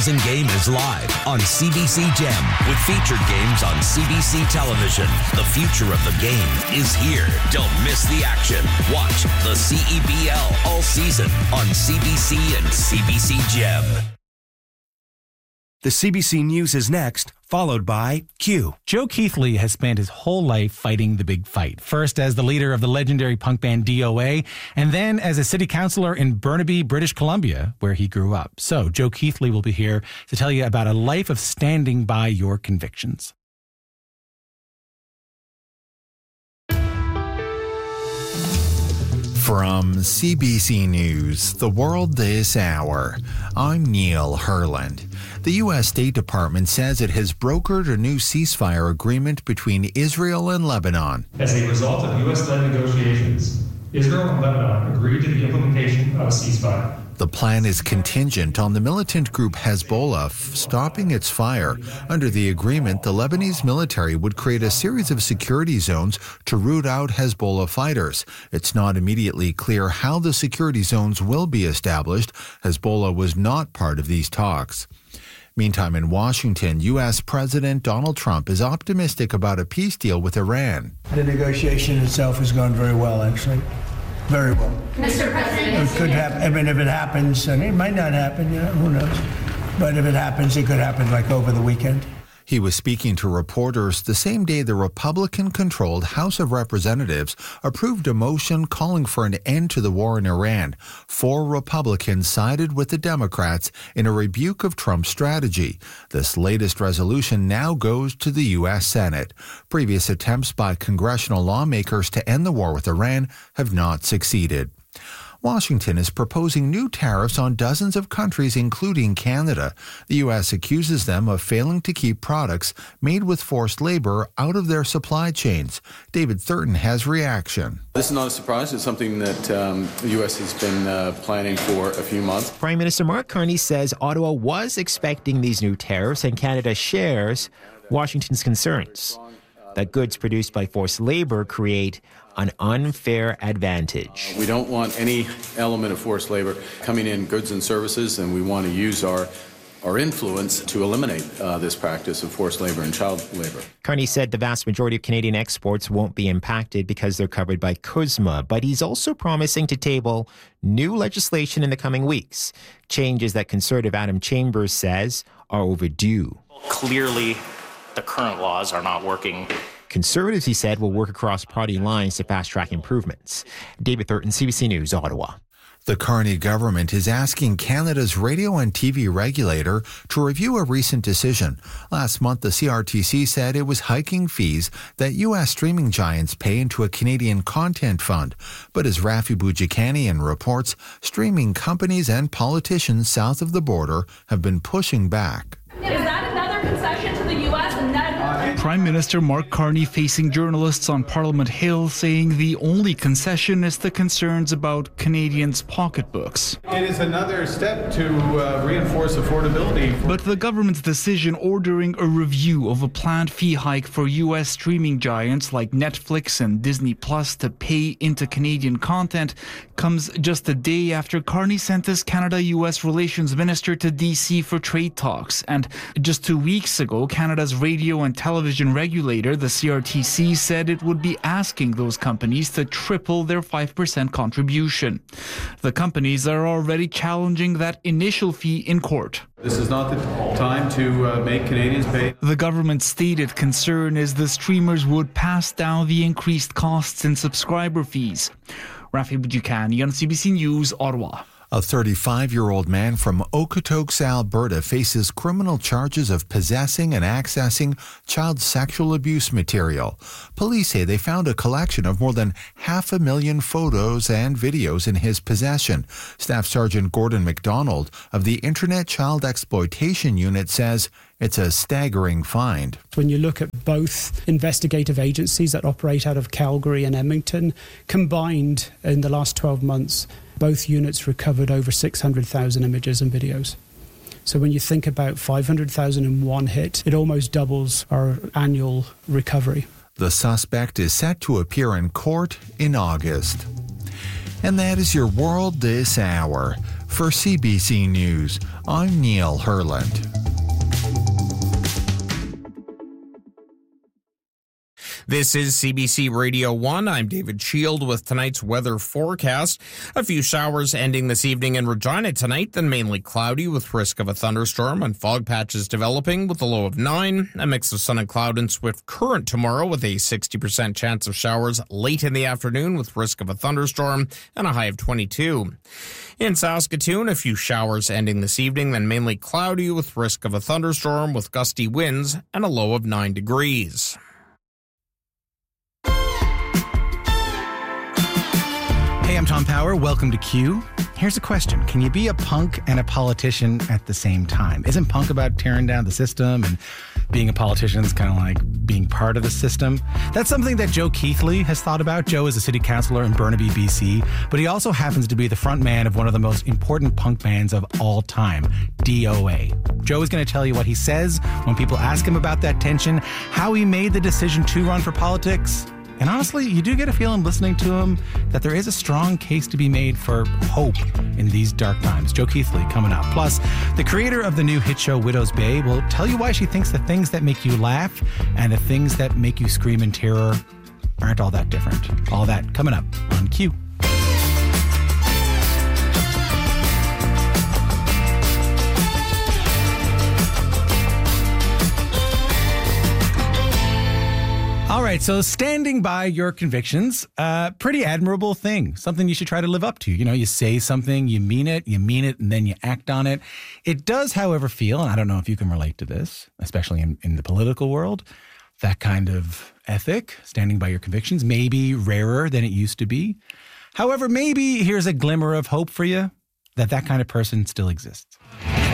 Game is live on CBC Gem with featured games on CBC television. The future of the game is here. Don't miss the action. Watch the CEBL all season on CBC and CBC Gem. The CBC News is next, followed by Q. Joe Keithley has spent his whole life fighting the big fight. First as the leader of the legendary punk band DOA, and then as a city councillor in Burnaby, British Columbia, where he grew up. So Joe Keithley will be here to tell you about a life of standing by your convictions. From CBC News, The World This Hour, I'm Neil Herland. The U.S. State Department says it has brokered a new ceasefire agreement between Israel and Lebanon. As a result of U.S.-led negotiations, Israel and Lebanon agreed to the implementation of a ceasefire. The plan is contingent on the militant group Hezbollah stopping its fire. Under the agreement, the Lebanese military would create a series of security zones to root out Hezbollah fighters. It's not immediately clear how the security zones will be established. Hezbollah was not part of these talks. Meantime, in Washington, U.S. President Donald Trump is optimistic about a peace deal with Iran. The negotiation itself has gone very well, actually. Very well. Mr. President, it could happen. I mean, if it happens, and it might not happen, who knows? But if it happens, it could happen like over the weekend. He was speaking to reporters the same day the Republican-controlled House of Representatives approved a motion calling for an end to the war in Iran. 4 Republicans sided with the Democrats in a rebuke of Trump's strategy. This latest resolution now goes to the U.S. Senate. Previous attempts by congressional lawmakers to end the war with Iran have not succeeded. Washington is proposing new tariffs on dozens of countries, including Canada. The U.S. accuses them of failing to keep products made with forced labor out of their supply chains. David Thurton has reaction. This is not a surprise. It's something that the U.S. has been planning for a few months. Prime Minister Mark Carney says Ottawa was expecting these new tariffs, and Canada shares Washington's concerns that goods produced by forced labor create an unfair advantage. We don't want any element of forced labor coming in goods and services, and we want to use our influence to eliminate this practice of forced labor and child labor. Carney said the vast majority of Canadian exports won't be impacted because they're covered by CUSMA, but he's also promising to table new legislation in the coming weeks, changes that Conservative Adam Chambers says are overdue. Clearly, the current laws are not working. Conservatives, he said, will work across party lines to fast-track improvements. David Thurton, CBC News, Ottawa. The Carney government is asking Canada's radio and TV regulator to review a recent decision. Last month, the CRTC said it was hiking fees that U.S. streaming giants pay into a Canadian content fund. But as Rafi Boudjikanian reports, streaming companies and politicians south of the border have been pushing back. Is that another concession to the U.S. and that? Prime Minister Mark Carney facing journalists on Parliament Hill, saying the only concession is the concerns about Canadians' pocketbooks. It is another step to reinforce affordability. But the government's decision ordering a review of a planned fee hike for U.S. streaming giants like Netflix and Disney Plus to pay into Canadian content comes just a day after Carney sent his Canada-U.S. relations minister to D.C. for trade talks. And just 2 weeks ago, Canada's radio and television regulator, the CRTC, said it would be asking those companies to triple their 5% contribution. The companies are already challenging that initial fee in court. This is not the time to make Canadians pay. The government's stated concern is the streamers would pass down the increased costs in subscriber fees. Rafi Boudjikanian on CBC News, Ottawa. A 35-year-old man from Okotoks, Alberta, faces criminal charges of possessing and accessing child sexual abuse material. Police say they found a collection of more than 500,000 photos and videos in his possession. Staff Sergeant Gordon McDonald of the Internet Child Exploitation Unit says it's a staggering find. When you look at both investigative agencies that operate out of Calgary and Edmonton, combined in the last 12 months, both units recovered over 600,000 images and videos. So when you think about 500,000 in one hit, it almost doubles our annual recovery. The suspect is set to appear in court in August. And that is your World This Hour. For CBC News, I'm Neil Herland. This is CBC Radio 1. I'm David Shield with tonight's weather forecast. A few showers ending this evening in Regina tonight, then mainly cloudy with risk of a thunderstorm and fog patches developing with a low of 9. A mix of sun and cloud and swift current tomorrow with a 60% chance of showers late in the afternoon with risk of a thunderstorm and a high of 22. In Saskatoon, a few showers ending this evening, then mainly cloudy with risk of a thunderstorm with gusty winds and a low of 9 degrees. Hey, I'm Tom Power. Welcome to Q. Here's a question. Can you be a punk and a politician at the same time? Isn't punk about tearing down the system, and being a politician is kind of like being part of the system? That's something that Joe Keithley has thought about. Joe is a city councillor in Burnaby, BC, but he also happens to be the front man of one of the most important punk bands of all time, DOA. Joe is going to tell you what he says when people ask him about that tension, how he made the decision to run for politics. And honestly, you do get a feeling listening to him that there is a strong case to be made for hope in these dark times. Joe Keithley coming up. Plus, the creator of the new hit show Widow's Bay will tell you why she thinks the things that make you laugh and the things that make you scream in terror aren't all that different. All that coming up on Q. All right, so standing by your convictions, pretty admirable thing, something you should try to live up to. You know, you say something, you mean it, and then you act on it. It does, however, feel, and I don't know if you can relate to this, especially in the political world, that kind of ethic, standing by your convictions, may be rarer than it used to be. However, maybe here's a glimmer of hope for you, that kind of person still exists.